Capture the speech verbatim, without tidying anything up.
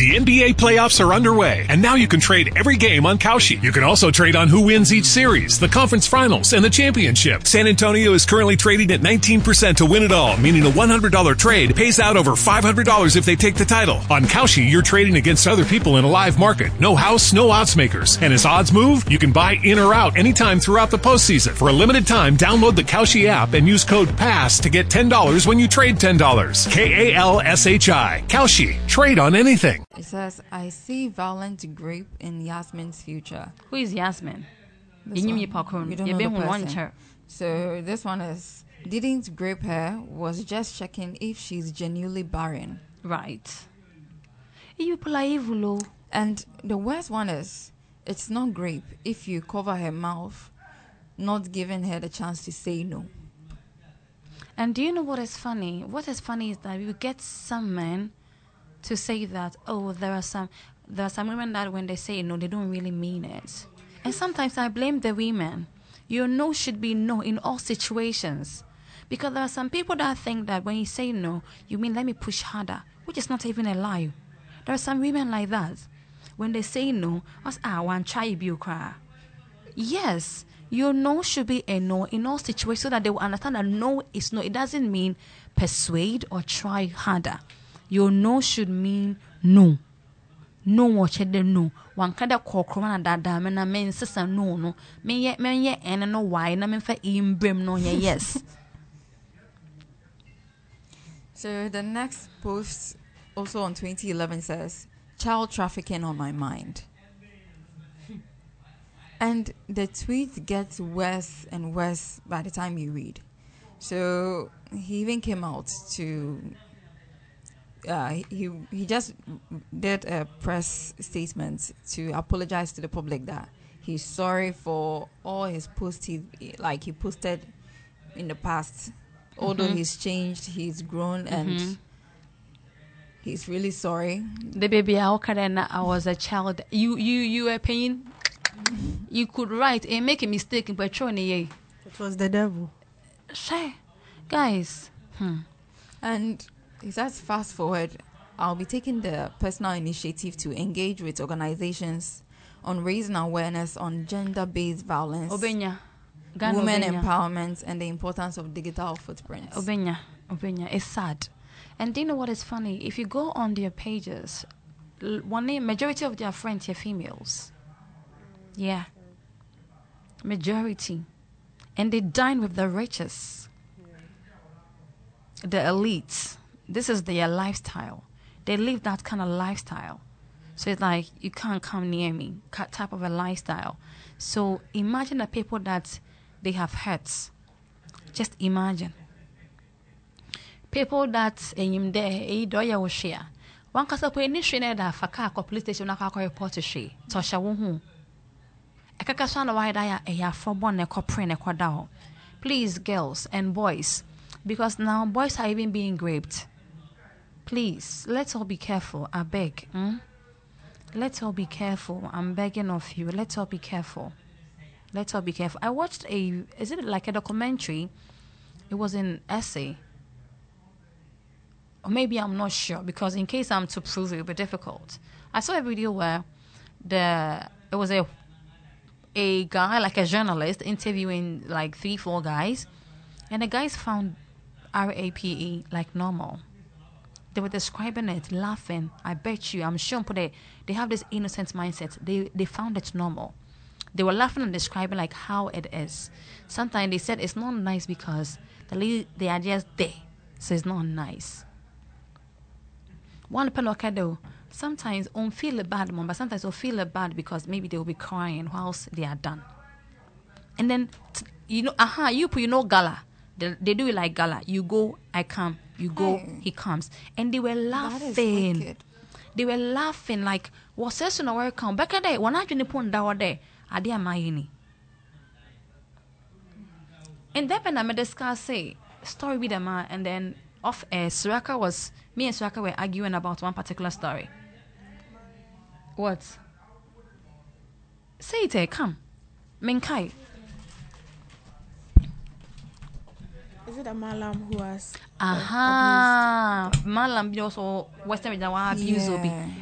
The N B A playoffs are underway, and now you can trade every game on Kalshi. You can also trade on who wins each series, the conference finals, and the championship. San Antonio is currently trading at nineteen percent to win it all, meaning a one hundred dollars trade pays out over five hundred dollars if they take the title. On Kalshi, you're trading against other people in a live market. No house, no odds makers. And as odds move, you can buy in or out anytime throughout the postseason. For a limited time, download the Kalshi app and use code PASS to get ten dollars when you trade ten dollars. K A L S H I. Kalshi. Trade on anything. It says, I see violent grip in Yasmin's future. Who is Yasmin? This one, you don't know the person. So this one is, didn't grape her, was just checking if she's genuinely barren. Right. You play evil. And the worst one is, it's not grape if you cover her mouth, not giving her the chance to say no. And do you know what is funny? What is funny is that you get some men to say that, oh, there are some there are some women that when they say no, they don't really mean it. And sometimes I blame the women. Your no should be no in all situations. Because there are some people that think that when you say no, you mean let me push harder, which is not even a lie. There are some women like that. When they say no, I want try you cry. Yes, your no should be a no in all situations so that they will understand that no is no. It doesn't mean persuade or try harder. Your no should mean no. No watch the no. One kada kokroma na dada me na men sesa no no. Men ye men ye ene no why na men fa imbrim no ye yes. So the next post also on twenty eleven says, child trafficking on my mind. And the tweet gets worse and worse by the time you read. So he even came out to Uh, he he just did a press statement to apologize to the public that he's sorry for all his posts he, like he posted in the past. Although mm-hmm. he's changed, he's grown, and mm-hmm. he's really sorry. The baby I was a child. You you you were paying. You could write and make a mistake in Petroni. It was the devil. Shay, guys. Hmm. And he says, fast forward, I'll be taking the personal initiative to engage with organizations on raising awareness on gender-based violence, Obenya. women Obenya. empowerment, and the importance of digital footprints. Obenya, Obenya, it's sad. And do you know what is funny? If you go on their pages, one name, majority of their friends are females. Yeah. Majority. And they dine with the richest. The elites. This is their lifestyle. They live that kind of lifestyle. So it's like, you can't come near me, type of a lifestyle. So imagine the people that they have hurt. Just imagine. People that in there, a doya will share. One case of any trainer that Faka police station na ka report to she. Tosha wuhu. Ekaka swana wa da ya from one ne kopre ne kwada. Please, girls and boys, because now boys are even being raped. Please, let's all be careful. I beg. Hmm? Let's all be careful. I'm begging of you. Let's all be careful. Let's all be careful. I watched a, is it like a documentary? It was an essay. Or maybe I'm not sure, because in case I'm to prove it, it will be difficult. I saw a video where the it was a a guy, like a journalist, interviewing like three, four guys, and the guys found R A P E like normal. They were describing it, laughing. I bet you, I'm sure they, they have this innocent mindset. They they found it normal. They were laughing and describing like how it is. Sometimes they said it's not nice because the they are just there, so it's not nice. One peloka though, sometimes won't feel bad, mom, but sometimes they'll feel bad because maybe they will be crying whilst they are done. And then you know, aha, you put you know gala. They, they do it like gala. You go, I come. You go, hey. He comes. And they were laughing. They were laughing like, what's this in our come? Back a day, one hundred and put down there. I dear my And then when I made this guy say, story with a man, and then off air, Suraka was, me and Suraka were arguing about one particular story. What? Say it, eh, come. Menkai. Is it a Malam who has Aha, uh, Malam also Western Region abuse yeah. obi.